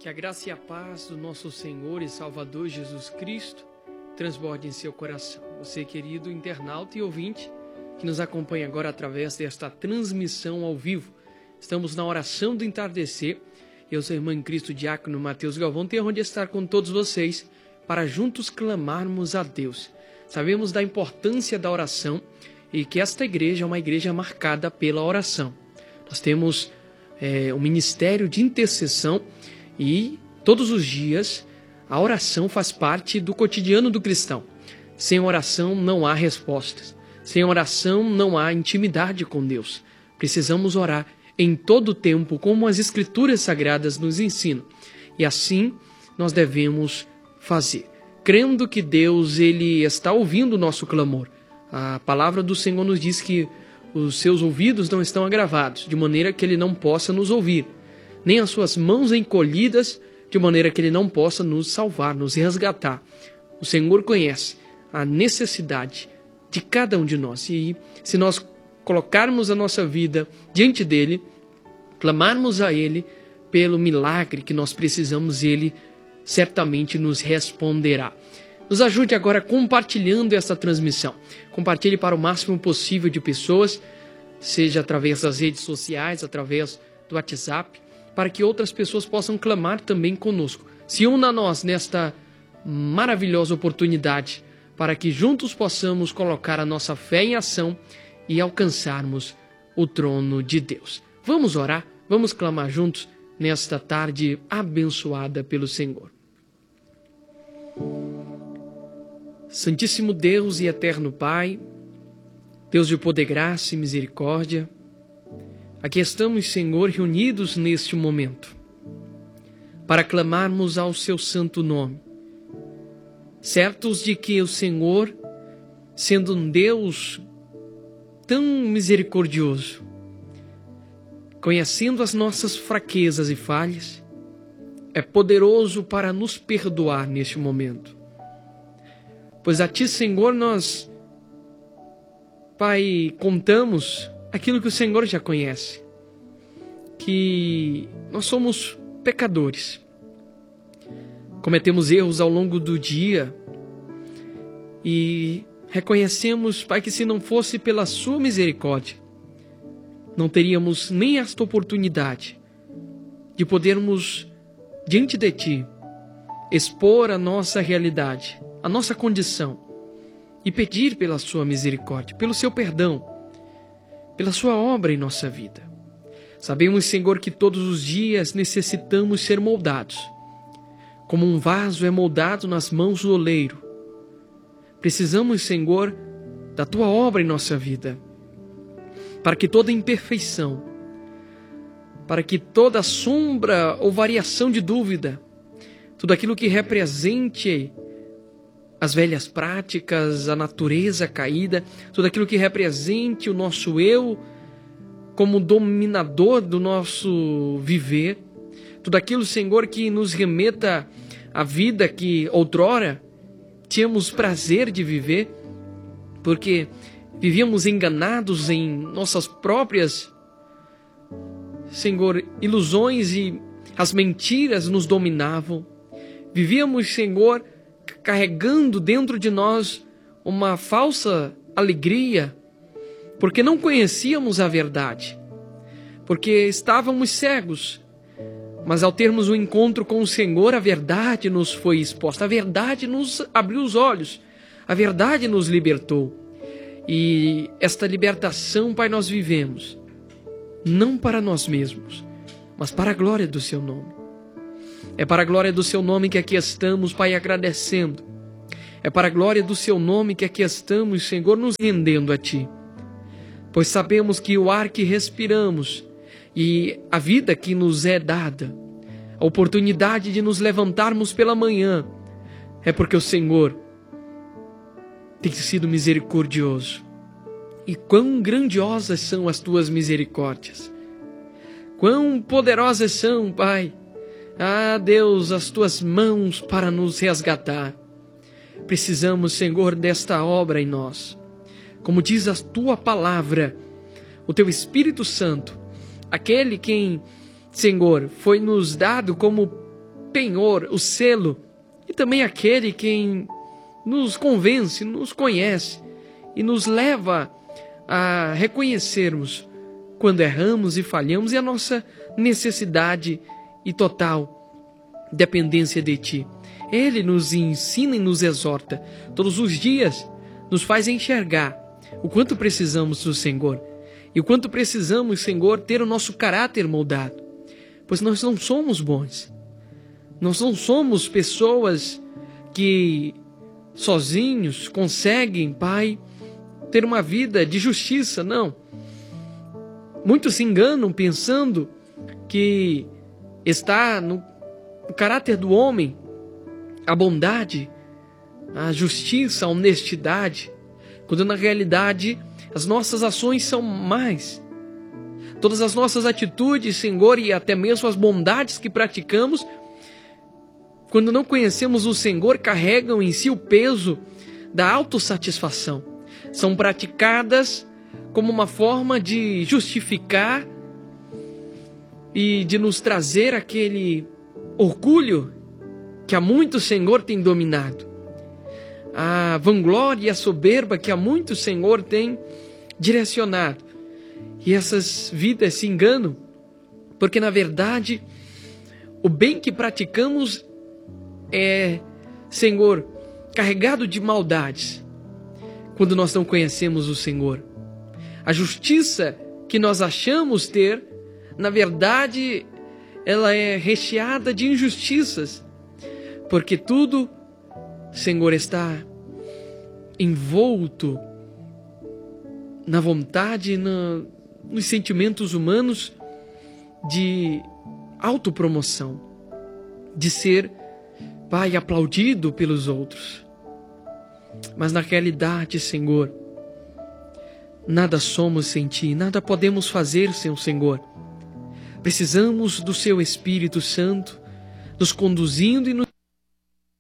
Que a graça e a paz do nosso Senhor e Salvador Jesus Cristo transborde em seu coração. Você, querido internauta e ouvinte, que nos acompanha agora através desta transmissão ao vivo. Estamos na oração do entardecer. Eu sou o irmão em Cristo, diácono Mateus Galvão, tenho onde estar com todos vocês para juntos clamarmos a Deus. Sabemos da importância da oração e que esta igreja é uma igreja marcada pela oração. Nós temos um ministério de intercessão e todos os dias a oração faz parte do cotidiano do cristão. Sem oração não há respostas. Sem oração não há intimidade com Deus. Precisamos orar em todo o tempo, como as Escrituras Sagradas nos ensinam. E assim nós devemos fazer, crendo que Deus ele está ouvindo o nosso clamor. A palavra do Senhor nos diz que os seus ouvidos não estão agravados, de maneira que ele não possa nos ouvir, nem as suas mãos encolhidas, de maneira que ele não possa nos salvar, nos resgatar. O Senhor conhece a necessidade de cada um de nós. E se nós colocarmos a nossa vida diante dele, clamarmos a ele pelo milagre que nós precisamos, ele certamente nos responderá. Nos ajude agora compartilhando essa transmissão. Compartilhe para o máximo possível de pessoas, seja através das redes sociais, através do WhatsApp, para que outras pessoas possam clamar também conosco. Se una a nós nesta maravilhosa oportunidade, para que juntos possamos colocar a nossa fé em ação e alcançarmos o trono de Deus. Vamos orar, vamos clamar juntos nesta tarde abençoada pelo Senhor. Santíssimo Deus e eterno Pai, Deus de poder, graça e misericórdia, aqui estamos, Senhor, reunidos neste momento para clamarmos ao seu santo nome, certos de que o Senhor, sendo um Deus tão misericordioso, conhecendo as nossas fraquezas e falhas, é poderoso para nos perdoar neste momento. Pois a Ti, Senhor, nós, Pai, contamos aquilo que o Senhor já conhece, que nós somos pecadores, cometemos erros ao longo do dia e reconhecemos, Pai, que se não fosse pela Sua misericórdia, não teríamos nem esta oportunidade de podermos, diante de Ti, expor a nossa realidade, a nossa condição e pedir pela Sua misericórdia, pelo Seu perdão, pela Sua obra em nossa vida. Sabemos, Senhor, que todos os dias necessitamos ser moldados, como um vaso é moldado nas mãos do oleiro. Precisamos, Senhor, da Tua obra em nossa vida, para que toda imperfeição, para que toda sombra ou variação de dúvida, tudo aquilo que represente as velhas práticas, a natureza caída, tudo aquilo que represente o nosso eu como dominador do nosso viver, tudo aquilo, Senhor, que nos remeta à vida que outrora tínhamos prazer de viver, porque vivíamos enganados em nossas próprias, Senhor, ilusões e as mentiras nos dominavam. Vivíamos, Senhor, carregando dentro de nós uma falsa alegria, porque não conhecíamos a verdade, porque estávamos cegos. Mas ao termos um encontro com o Senhor, a verdade nos foi exposta, a verdade nos abriu os olhos, a verdade nos libertou. E esta libertação, Pai, nós vivemos, não para nós mesmos, mas para a glória do Seu nome. É para a glória do Seu nome que aqui estamos, Pai, agradecendo. É para a glória do Seu nome que aqui estamos, Senhor, nos rendendo a Ti. Pois sabemos que o ar que respiramos e a vida que nos é dada, a oportunidade de nos levantarmos pela manhã, é porque o Senhor tem sido misericordioso. E quão grandiosas são as Tuas misericórdias. Quão poderosas são, Pai. Ah, Deus, as Tuas mãos para nos resgatar. Precisamos, Senhor, desta obra em nós. Como diz a Tua palavra, o Teu Espírito Santo, aquele quem, Senhor, foi nos dado como penhor, o selo, e também aquele quem nos convence, nos conhece e nos leva a reconhecermos quando erramos e falhamos e a nossa necessidade e total dependência de Ti. Ele nos ensina e nos exorta todos os dias, nos faz enxergar o quanto precisamos do Senhor e o quanto precisamos, Senhor, ter o nosso caráter moldado, pois nós não somos bons, nós não somos pessoas que sozinhos conseguem, Pai, ter uma vida de justiça, não. Muitos se enganam pensando que está no caráter do homem a bondade, a justiça, a honestidade, quando na realidade as nossas ações são mais. Todas as nossas atitudes, Senhor, e até mesmo as bondades que praticamos, quando não conhecemos o Senhor, carregam em si o peso da autossatisfação. São praticadas como uma forma de justificar e de nos trazer aquele orgulho que há muito, Senhor, tem dominado. A vanglória e a soberba que há muito, Senhor, tem direcionado. E essas vidas se enganam, porque na verdade o bem que praticamos é, Senhor, carregado de maldades, quando nós não conhecemos o Senhor. A justiça que nós achamos ter, na verdade, ela é recheada de injustiças, porque tudo, Senhor, está envolto na vontade e nos sentimentos humanos de autopromoção, de ser, Pai, aplaudido pelos outros. Mas na realidade, Senhor, nada somos sem Ti, nada podemos fazer sem o Senhor. Precisamos do Seu Espírito Santo nos conduzindo e nos